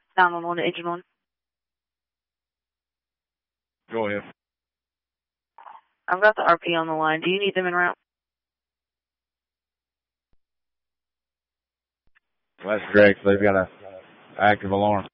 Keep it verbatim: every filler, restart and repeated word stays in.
nine one one to Agent one. Go ahead. I've got the R P on the line. Do you need them en route? Well, that's correct. They've got a active alarm.